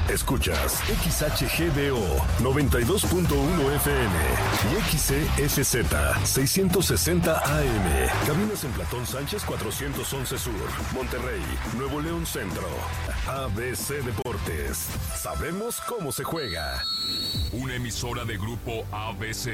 Escuchas XHGDO 92.1 FM y XEFZ 660 AM. Cabinas en Platón Sánchez 411 Sur, Monterrey, Nuevo León Centro. ABC Deportes. Sabemos cómo se juega. Una emisora de Grupo ABC